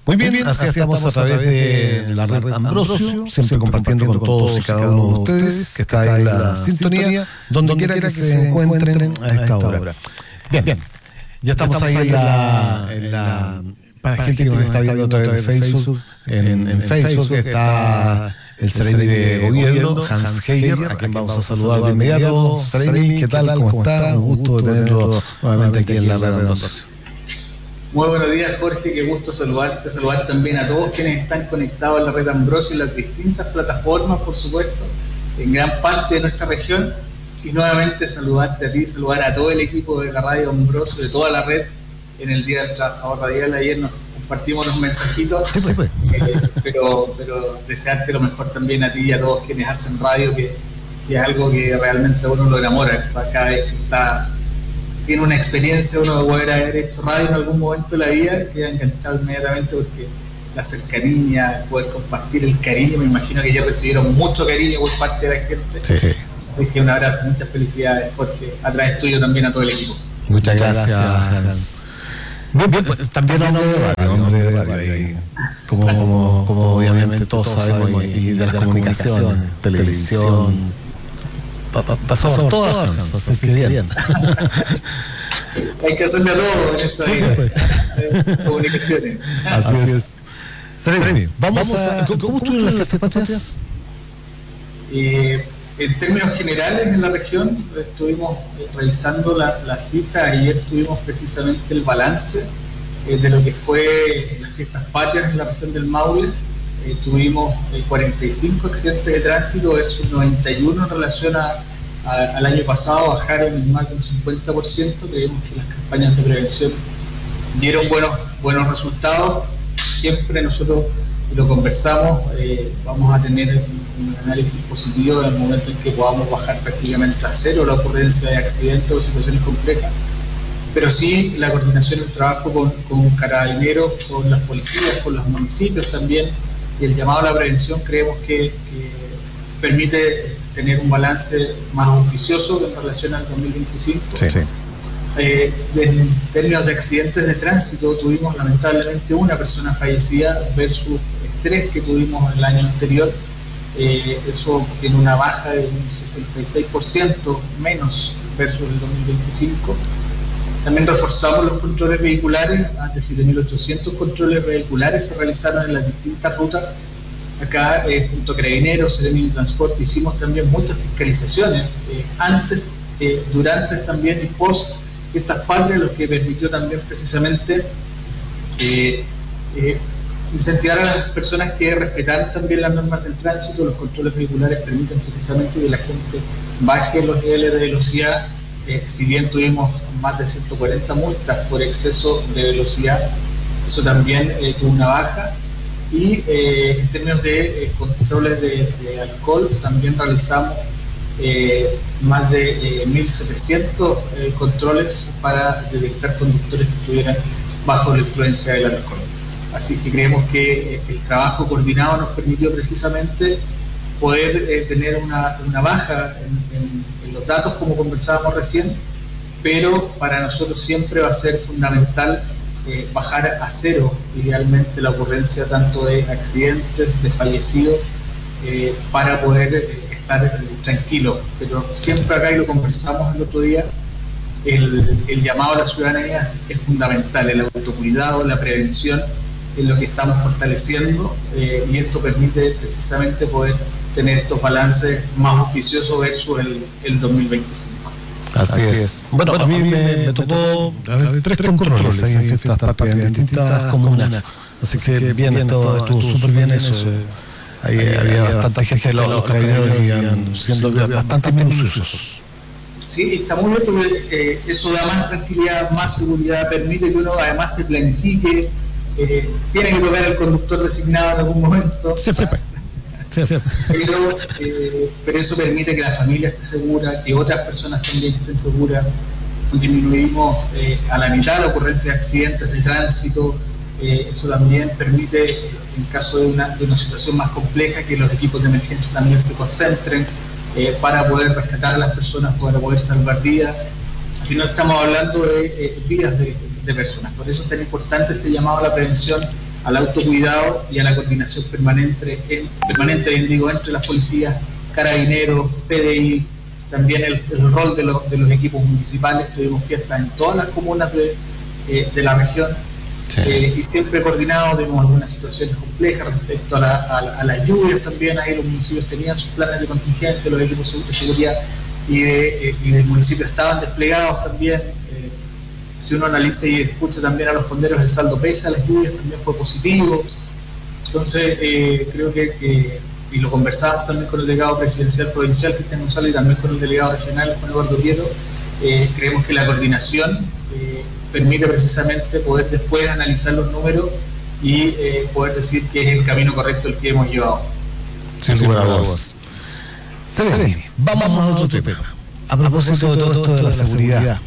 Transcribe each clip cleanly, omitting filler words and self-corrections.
Muy bien, así estamos a través de la red Ambrosio, siempre compartiendo con todos y cada uno de ustedes que está en la sintonía, donde quiera que se encuentren a esta hora. Bien, ya estamos ahí en la para la gente que nos está viendo a través de Facebook, en Facebook está el Seremi de Gobierno, Hans Heiger, a quien vamos a saludar de inmediato. Seremi, ¿qué tal? ¿Cómo está? Un gusto de tenerlo nuevamente aquí en la red Ambrosio. Muy buenos días, Jorge, qué gusto saludarte, saludar también a todos quienes están conectados en la red Ambrosio y las distintas plataformas, por supuesto, en gran parte de nuestra región, y nuevamente saludarte a ti, saludar a todo el equipo de la radio Ambrosio, de toda la red, en el Día del Trabajador Radial. Ayer nos compartimos unos mensajitos, pero desearte lo mejor también a ti y a todos quienes hacen radio, que es algo que realmente a uno lo enamora, cada vez que tiene una experiencia uno de poder haber hecho radio en algún momento de la vida, queda enganchado inmediatamente porque la cercanía, poder compartir el cariño, me imagino que ya recibieron mucho cariño por parte de la gente. Sí. Así que un abrazo, muchas felicidades, Jorge, a través tuyo también a todo el equipo. Muchas gracias, Hans. Bien, también hombre de radio, como obviamente todos sabemos, y de la comunicación, televisión. Pasamos todas, así que bien. Hay que hacerle a todo en esta vida. Comunicaciones. Así es. Seremi, vamos a... ¿Cómo estuvieron las fiestas patrias? En términos generales, en la región estuvimos revisando las cifras. Ayer tuvimos precisamente el balance de lo que fue las fiestas patrias en la región del Maule. Tuvimos 45 accidentes de tránsito versus 91 en relación al año pasado, bajaron en más de un 50%. Creemos que las campañas de prevención dieron buenos resultados. Siempre nosotros lo conversamos, vamos a tener un análisis positivo en el momento en que podamos bajar prácticamente a cero la ocurrencia de accidentes o situaciones complejas. Pero sí la coordinación del trabajo con carabineros, con las policías, con los municipios también, y el llamado a la prevención creemos que permite tener un balance más auspicioso en relación al 2025. Sí. En términos de accidentes de tránsito, tuvimos lamentablemente una persona fallecida versus 3 que tuvimos el año anterior. Eso tiene una baja de un 66% menos versus el 2025. También reforzamos los controles vehiculares, más de 7.800 controles vehiculares se realizaron en las distintas rutas. Acá, junto a Carabineros, Seremi de Transporte, hicimos también muchas fiscalizaciones, antes, durante también y post estas patrias, lo que permitió también precisamente incentivar a las personas que respetaran también las normas del tránsito. Los controles vehiculares permiten precisamente que la gente baje los niveles de velocidad. Si bien tuvimos más de 140 multas por exceso de velocidad, eso también tuvo una baja. Y en términos de controles de alcohol, también realizamos más de 1.700 controles para detectar conductores que estuvieran bajo la influencia del alcohol. Así que creemos que el trabajo coordinado nos permitió precisamente poder tener una baja en los datos, como conversábamos recién, pero para nosotros siempre va a ser fundamental bajar a cero, idealmente, la ocurrencia tanto de accidentes, de fallecidos, para poder estar tranquilos. Pero siempre acá, y lo conversamos el otro día, el llamado a la ciudadanía es fundamental, el autocuidado, la prevención es lo que estamos fortaleciendo, y esto permite precisamente poder tener estos balances más auspiciosos versus el 2025. Así es. Bueno, a mí me tocó 3 controles ahí en fiestas patrias en distintas comunas. Así que bien, estuvo súper bien eso. Ahí había bastante gente, los carabineros que iban siendo bastante minuciosos. Sí, está muy bien, porque eso da más tranquilidad, más seguridad, permite que uno además se planifique. Tiene que tocar el conductor designado en algún momento. Sí. Pero eso permite que la familia esté segura, que otras personas también estén seguras. Disminuimos a la mitad la ocurrencia de accidentes de tránsito. Eso también permite, en caso de una situación más compleja, que los equipos de emergencia también se concentren para poder rescatar a las personas, para poder salvar vidas. Aquí no estamos hablando de vidas de personas. Por eso es tan importante este llamado a la prevención al autocuidado y a la coordinación permanente entre las policías, carabineros, PDI, también el rol de los equipos municipales. Tuvimos fiestas en todas las comunas de la región, sí. Y siempre coordinados. Vimos algunas situaciones complejas respecto a las lluvias también. Ahí los municipios tenían sus planes de contingencia, los equipos de seguridad y del municipio estaban desplegados también. Si uno analiza y escucha también a los fonderos, el saldo pese a las lluvias también fue positivo. Entonces creo que y lo conversamos también con el delegado presidencial provincial, Cristian González, y también con el delegado regional, Juan Eduardo Prieto. Creemos que la coordinación permite precisamente poder después analizar los números y poder decir que es el camino correcto el que hemos llevado. Sin lugar a dudas. Vamos a otro tema. A propósito de todo esto de la seguridad,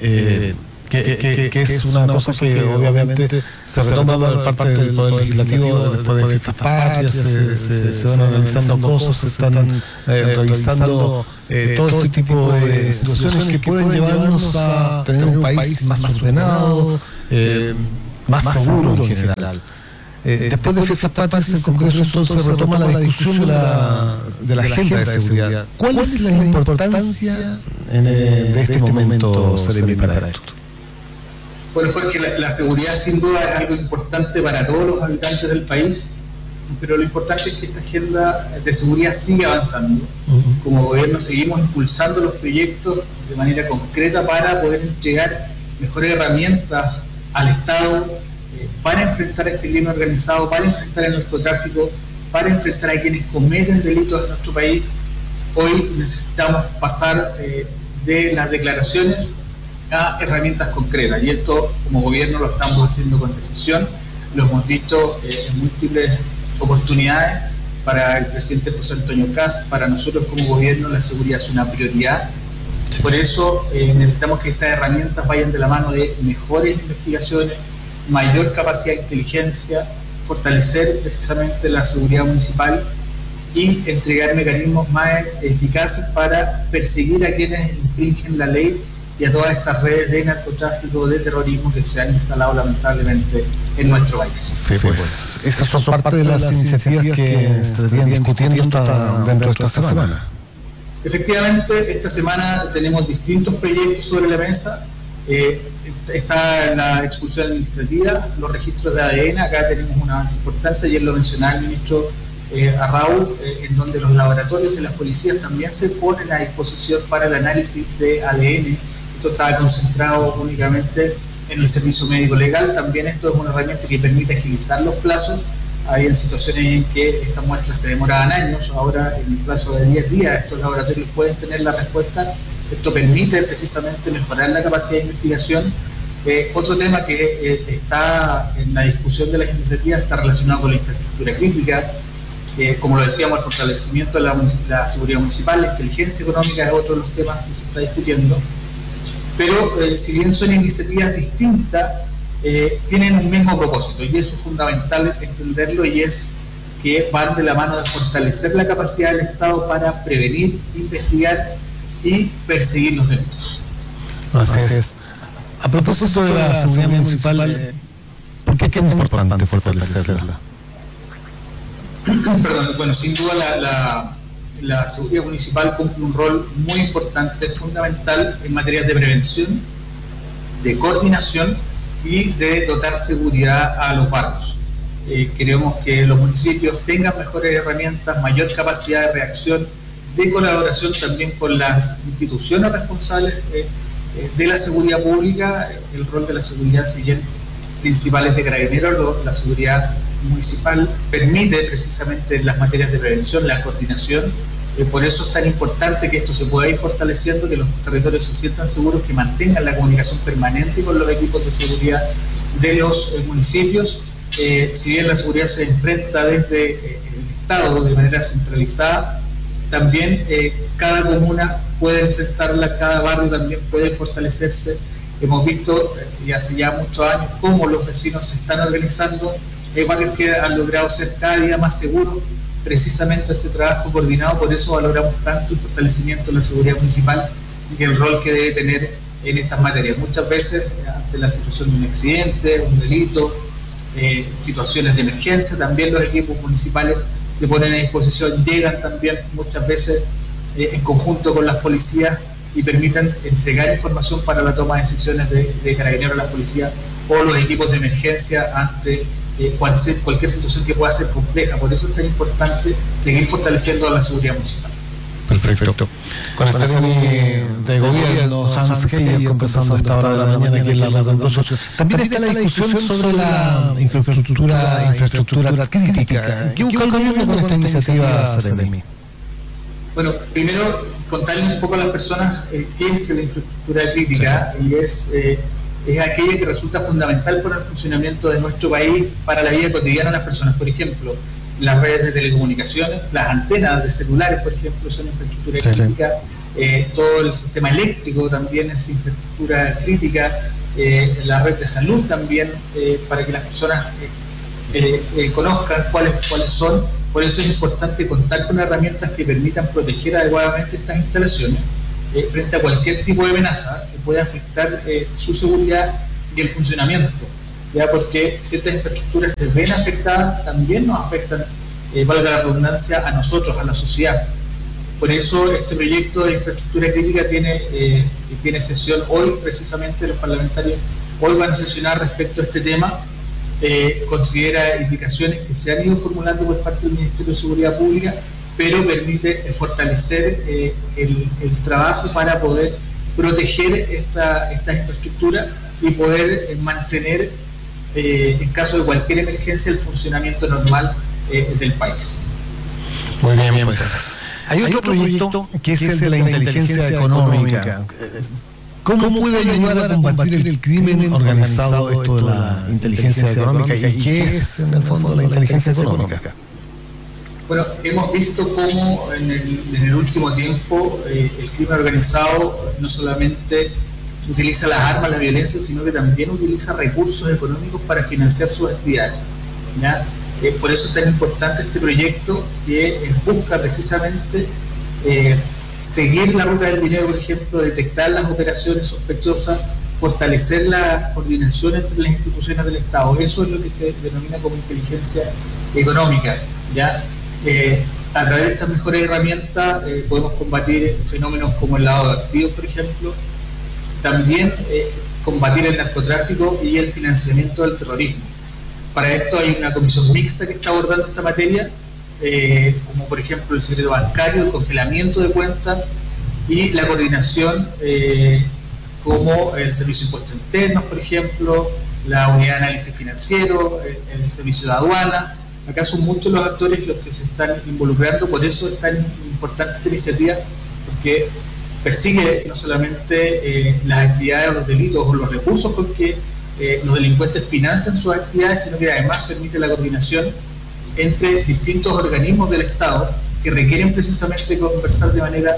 que es una cosa que obviamente se retoma por parte del Poder Legislativo después de fiestas patrias, se van analizando cosas, se están revisando todo este tipo de situaciones que pueden llevarnos a tener un país más ordenado, más seguro en general. Después de fiestas patrias, el Congreso entonces retoma la discusión de la agenda de seguridad. ¿Cuál es la importancia de este momento, Seremi, para esto? Bueno, porque la seguridad sin duda es algo importante para todos los habitantes del país, pero lo importante es que esta agenda de seguridad sigue avanzando. Como gobierno seguimos impulsando los proyectos de manera concreta para poder entregar mejores herramientas al Estado para enfrentar este crimen organizado, para enfrentar el narcotráfico, para enfrentar a quienes cometen delitos en nuestro país. Hoy necesitamos pasar de las declaraciones a herramientas concretas, y esto como gobierno lo estamos haciendo con decisión. Lo hemos dicho en múltiples oportunidades. Para el presidente José Antonio Kast, para nosotros como gobierno la seguridad es una prioridad. Sí. Por eso necesitamos que estas herramientas vayan de la mano de mejores investigaciones, mayor capacidad de inteligencia, fortalecer precisamente la seguridad municipal y entregar mecanismos más eficaces para perseguir a quienes infringen la ley y a todas estas redes de narcotráfico, de terrorismo que se han instalado lamentablemente en nuestro país. Sí, pues esas son parte de las iniciativas que se estarían discutiendo dentro de esta semana. Efectivamente, esta semana tenemos distintos proyectos sobre la mesa. Está la expulsión administrativa, los registros de ADN. Acá tenemos un avance importante, ayer lo mencionaba el ministro Arrau, en donde los laboratorios de las policías también se ponen a disposición para el análisis de ADN. Esto estaba concentrado únicamente en el servicio médico legal. También esto es una herramienta que permite agilizar los plazos. Había situaciones en que estas muestras se demoraban años, ahora en el plazo de 10 días estos laboratorios pueden tener la respuesta. Esto permite precisamente mejorar la capacidad de investigación. Otro tema que está en la discusión de las iniciativas está relacionado con la infraestructura crítica. Como lo decíamos, el fortalecimiento de la seguridad municipal, la inteligencia económica es otro de los temas que se está discutiendo. Pero si bien son iniciativas distintas, tienen un mismo propósito, y eso es fundamental entenderlo, y es que van de la mano de fortalecer la capacidad del Estado para prevenir, investigar y perseguir los delitos. Así es. A propósito de la seguridad municipal, ¿por qué es importante fortalecerla? Perdón, bueno, sin duda la seguridad municipal cumple un rol muy importante, fundamental en materias de prevención, de coordinación y de dotar seguridad a los barrios. Queremos que los municipios tengan mejores herramientas, mayor capacidad de reacción, de colaboración también con las instituciones responsables de la seguridad pública. El rol de la seguridad, si bien principal es de Carabineros, la seguridad municipal permite precisamente las materias de prevención, la coordinación. Por eso es tan importante que esto se pueda ir fortaleciendo, que los territorios se sientan seguros, que mantengan la comunicación permanente con los equipos de seguridad de los municipios. Si bien la seguridad se enfrenta desde el Estado de manera centralizada, también cada comuna puede enfrentarla, cada barrio también puede fortalecerse. Hemos visto y hace ya muchos años cómo los vecinos se están organizando. Hay barrios que han logrado ser cada día más seguros, precisamente ese trabajo coordinado. Por eso valoramos tanto el fortalecimiento de la seguridad municipal y el rol que debe tener en estas materias. Muchas veces, ante la situación de un accidente, un delito, situaciones de emergencia. También los equipos municipales se ponen a disposición, llegan también muchas veces en conjunto con las policías y permiten entregar información para la toma de decisiones de carabineros a la policía o los equipos de emergencia ante cualquier situación que pueda ser compleja. Por eso es tan importante seguir fortaleciendo la seguridad municipal. Perfecto. Con el secretario de Gobierno, Hans Heyer, conversando a esta hora de la mañana aquí en la Red Ambrosio. También está la discusión sobre la infraestructura crítica. ¿Qué busca el gobierno con esta iniciativa, Seremi? Bueno, primero contarles un poco a las personas qué es la infraestructura crítica, y es aquella que resulta fundamental para el funcionamiento de nuestro país, para la vida cotidiana de las personas. Por ejemplo, las redes de telecomunicaciones, las antenas de celulares, por ejemplo, son infraestructura crítica. Todo el sistema eléctrico también es infraestructura crítica. La red de salud también, para que las personas conozcan cuáles son. Por eso es importante contar con herramientas que permitan proteger adecuadamente estas instalaciones frente a cualquier tipo de amenaza que pueda afectar su seguridad y el funcionamiento, ya, porque si estas infraestructuras se ven afectadas, también nos afectan, valga la redundancia, a nosotros, a la sociedad. Por eso este proyecto de infraestructura crítica tiene sesión hoy. Precisamente los parlamentarios hoy van a sesionar respecto a este tema. Considera indicaciones que se han ido formulando por parte del Ministerio de Seguridad Pública, pero permite fortalecer el trabajo para poder proteger esta infraestructura y poder mantener, en caso de cualquier emergencia, el funcionamiento normal del país. Muy bien, pues. Hay otro proyecto que es el de la inteligencia económica. ¿Cómo puede ayudar a combatir el crimen organizado esto de la inteligencia económica? ¿Y qué es, en el fondo, la inteligencia económica? Bueno, hemos visto cómo en el último tiempo el crimen organizado no solamente utiliza las armas, la violencia, sino que también utiliza recursos económicos para financiar sus actividades, ¿ya? Por eso es tan importante este proyecto, que busca precisamente seguir la ruta del dinero, por ejemplo, detectar las operaciones sospechosas, fortalecer la coordinación entre las instituciones del Estado. Eso es lo que se denomina como inteligencia económica, ¿ya? A través de estas mejores herramientas podemos combatir fenómenos como el lavado de activos, por ejemplo, también combatir el narcotráfico y el financiamiento del terrorismo. Para esto hay una comisión mixta que está abordando esta materia, como por ejemplo el secreto bancario, el congelamiento de cuentas y la coordinación, como el Servicio de Impuestos Internos, por ejemplo, la Unidad de Análisis Financiero, el Servicio de Aduana. Acá son muchos los actores los que se están involucrando. Por eso es tan importante esta iniciativa, porque persigue no solamente las actividades, los delitos o los recursos con que los delincuentes financian sus actividades, sino que además permite la coordinación entre distintos organismos del Estado que requieren precisamente conversar de manera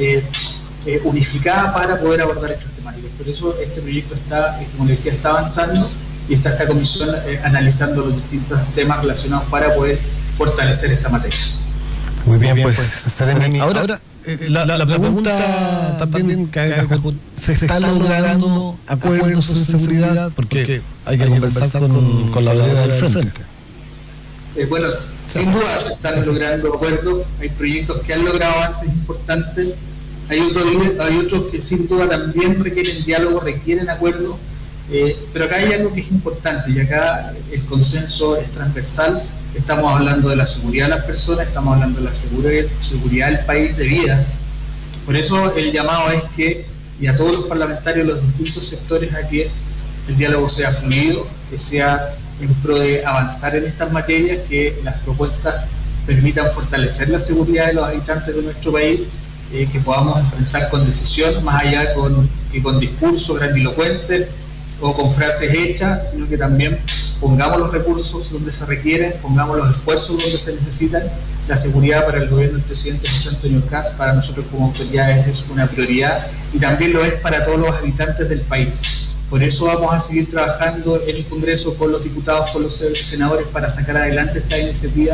unificada para poder abordar estas temáticas. Por eso este proyecto está, como le decía, está avanzando, y está esta comisión analizando los distintos temas relacionados para poder fortalecer esta materia. Muy bien, pues, ahora la pregunta también que ¿se está logrando acuerdos en seguridad? Porque hay que conversar con la vereda del frente. Bueno, sin duda se están logrando acuerdos. Hay proyectos que han logrado avances importantes. Hay otros que sin duda también requieren diálogo, requieren acuerdos. Pero acá hay algo que es importante, y acá el consenso es transversal. Estamos hablando de la seguridad de las personas, estamos hablando de la seguridad del país, de vidas. Por eso el llamado es que, y a todos los parlamentarios de los distintos sectores, a que el diálogo sea fluido, que sea en pro de avanzar en estas materias, que las propuestas permitan fortalecer la seguridad de los habitantes de nuestro país, que podamos enfrentar con decisión, más allá que con discursos grandilocuentes o con frases hechas, sino que también pongamos los recursos donde se requieren, pongamos los esfuerzos donde se necesitan. La seguridad para el gobierno del presidente José Antonio Kast, para nosotros como autoridades, es una prioridad, y también lo es para todos los habitantes del país. Por eso vamos a seguir trabajando en el Congreso con los diputados, con los senadores, para sacar adelante esta iniciativa.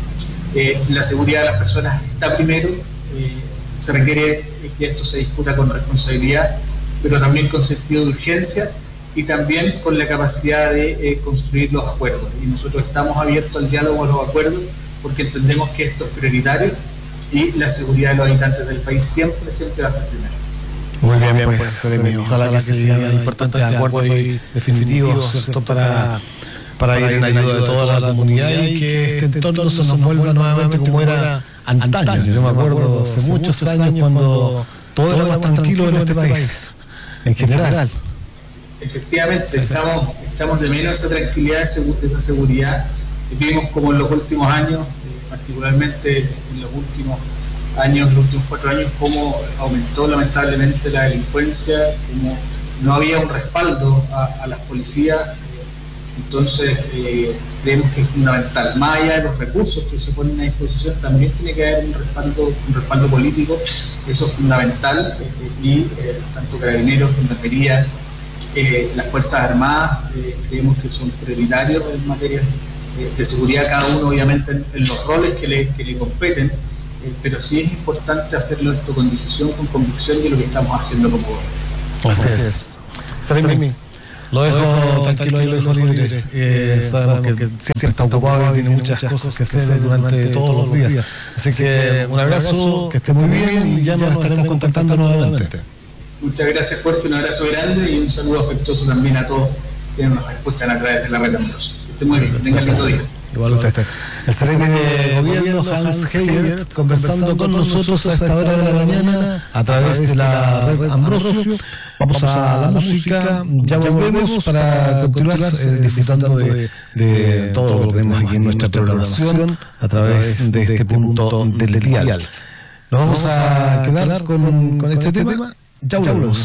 La seguridad de las personas está primero. Se requiere que esto se discuta con responsabilidad, pero también con sentido de urgencia, y también con la capacidad de construir los acuerdos. Y nosotros estamos abiertos al diálogo, a los acuerdos, porque entendemos que esto es prioritario y la seguridad de los habitantes del país siempre va a estar primero. Muy bien, pues, ojalá que sean importantes acuerdos y definitivos, ¿cierto? Para ir en ayuda de toda la comunidad y que este entorno se nos vuelva nuevamente como era antaño. Yo me acuerdo hace muchos años cuando todo era más tranquilo en este país, en general. Efectivamente, sí. Estamos de menos esa tranquilidad, esa seguridad. Vimos como en los últimos años, particularmente en los últimos 4 años, cómo aumentó lamentablemente la delincuencia, cómo no había un respaldo a las policías. Entonces creemos que es fundamental, más allá de los recursos que se ponen a disposición, también tiene que haber un respaldo político. Eso es fundamental, y tanto Carabineros, Gendarmería, las Fuerzas Armadas, creemos que son prioritarios en materia de seguridad, cada uno obviamente en los roles que le competen, pero sí es importante hacerlo esto con decisión, con convicción, de lo que estamos haciendo como gobierno. Así es. Salim, lo dejo tranquilo y lo dejo libre. Sabemos que siempre está ocupado y tiene muchas cosas que hacer durante todos los días. Así que un abrazo, que esté muy bien y ya nos estaremos contactando nuevamente. Muchas gracias, Jorge, un abrazo grande y un saludo afectuoso también a todos que nos escuchan a través de la red Ambroso. Que esté muy bien, tengan lindo día. Igual usted. El secretario de Gobierno, Hans Heyer, conversando con nosotros a esta hora de la mañana a través de la red Ambrosio. Vamos a la música, ya volvemos para continuar disfrutando de todo lo que tenemos aquí en nuestra programación a través de este punto del dial. Nos vamos a quedar con este tema. Ya volvemos.